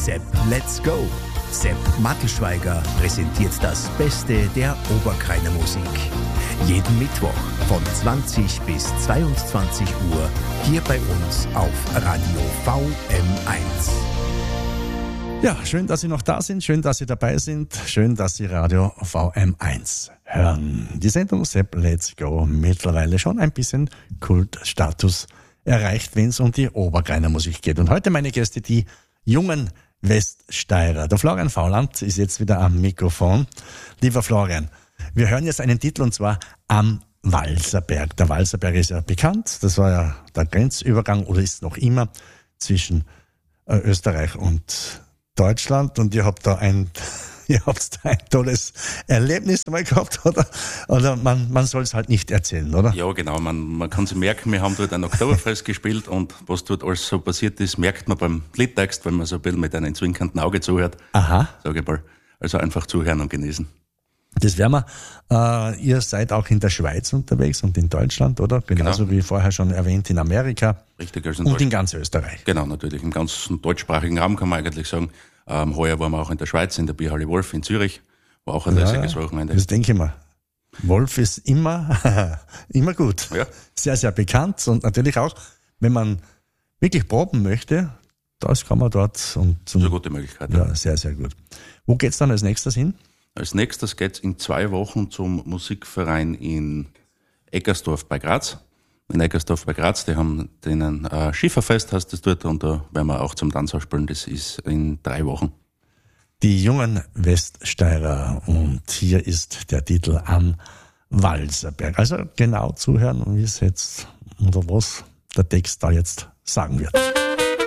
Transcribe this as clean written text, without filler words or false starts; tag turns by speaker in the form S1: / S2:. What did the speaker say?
S1: Sepp, let's go! Sepp Mattelschweiger präsentiert das Beste der Oberkreiner Musik. Jeden Mittwoch von 20 bis 22 Uhr hier bei uns auf Radio VM1.
S2: Ja, schön, dass Sie noch da sind, schön, dass Sie dabei sind, schön, dass Sie Radio VM1 hören. Die Sendung Sepp Let's Go mittlerweile schon ein bisschen Kultstatus erreicht, wenn es um die Oberkreiner Musik geht. Und heute meine Gäste, die jungen Weststeirer. Der Florian Fauland ist jetzt wieder am Mikrofon. Lieber Florian, wir hören jetzt einen Titel und zwar Am Walserberg. Der Walserberg ist ja bekannt. Das war ja der Grenzübergang oder ist noch immer zwischen Österreich und Deutschland. Und ihr habt da ein tolles Erlebnis mal gehabt, oder man soll es halt nicht erzählen, oder?
S3: Ja, genau. Man kann sich merken, wir haben dort ein Oktoberfest gespielt und was dort alles so passiert ist, merkt man beim Liedtext, wenn man so ein bisschen mit einem zwinkernden Auge zuhört.
S2: Aha.
S3: Sag ich mal. Also einfach zuhören und genießen.
S2: Das werden wir. Ihr seid auch in der Schweiz unterwegs und in Deutschland, oder? Genauso wie vorher schon erwähnt in Amerika.
S3: Richtig, also
S2: und in ganz Österreich.
S3: Genau, natürlich. Im ganzen deutschsprachigen Raum kann man eigentlich sagen. Heuer waren wir auch in der Schweiz, in der Bierhalle Wolf in Zürich. War auch ein lässiges Wochenende.
S2: Das denke ich mir. Wolf ist immer gut.
S3: Ja.
S2: Sehr, sehr bekannt und natürlich auch, wenn man wirklich proben möchte, das kann man dort. Und
S3: das ist eine gute Möglichkeit.
S2: Ja, sehr, sehr gut. Wo geht's dann als nächstes hin?
S3: Als nächstes geht's in 2 Wochen zum Musikverein in Eckersdorf bei Graz. In Eckersdorf bei Graz, die haben denen Schifferfest, heißt das dort, und da werden wir auch zum Tanz spielen. Das ist in 3 Wochen.
S2: Die jungen Weststeirer, und hier ist der Titel Am Walserberg. Also genau zuhören, wie es jetzt oder was der Text da jetzt sagen wird.